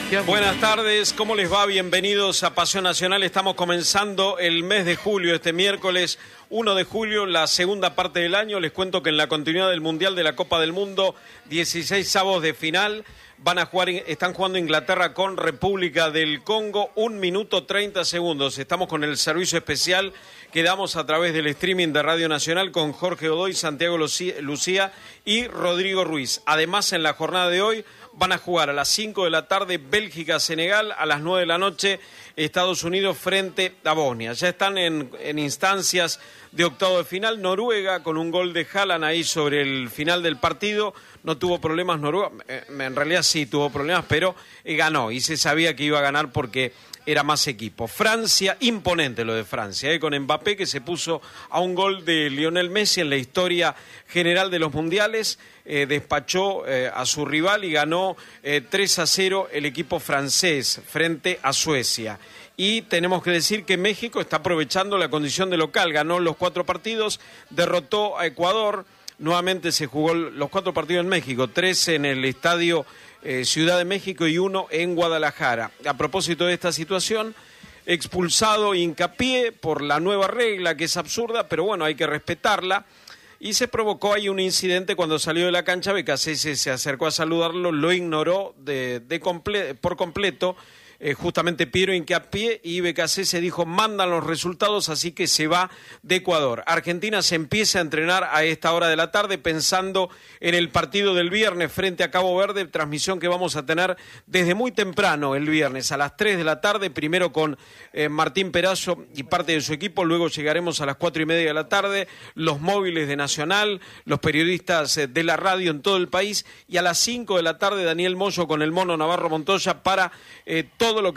Buenas tardes, ¿cómo les va? Bienvenidos a Pasión Nacional. Estamos comenzando el mes de julio, este miércoles 1 de julio, la segunda parte del año. Les cuento que en la continuidad del Mundial de la Copa del Mundo, 16avos de final, están jugando Inglaterra con República del Congo, 1 minuto 30 segundos. Estamos con el servicio especial que damos a través del streaming de Radio Nacional con Jorge Godoy, Santiago Lucía y Rodrigo Ruiz. Además, en la jornada de hoy van a jugar a las 5 de la tarde Bélgica-Senegal, a las 9 de la noche Estados Unidos frente a Bosnia. Ya están en instancias de octavo de final. Noruega con un gol de Haaland ahí sobre el final del partido. No tuvo problemas Noruega, en realidad sí tuvo problemas, pero ganó y se sabía que iba a ganar porque era más equipo. Francia, imponente lo de Francia, con Mbappé que se puso a un gol de Lionel Messi en la historia general de los mundiales, despachó a su rival y ganó 3-0 el equipo francés frente a Suecia. Y tenemos que decir que México está aprovechando la condición de local, ganó los 4 partidos, derrotó a Ecuador, nuevamente se jugó los 4 partidos en México, 3 en el estadio Ciudad de México y 1 en Guadalajara. A propósito de esta situación, expulsado Hincapié por la nueva regla que es absurda, pero bueno, hay que respetarla. Y se provocó ahí un incidente cuando salió de la cancha. Becasese se acercó a saludarlo, lo ignoró por completo. Justamente Piero Hincapié, y Becasese dijo mandan los resultados, así que se va de Ecuador. Argentina se empieza a entrenar a esta hora de la tarde pensando en el partido del viernes frente a Cabo Verde, transmisión que vamos a tener desde muy temprano el viernes a las 3 de la tarde, primero con Martín Perazo y parte de su equipo, luego llegaremos a las 4:30 de la tarde, los móviles de Nacional, los periodistas de la radio en todo el país, y a las 5 de la tarde Daniel Moyo con el Mono Navarro Montoya para todo lo que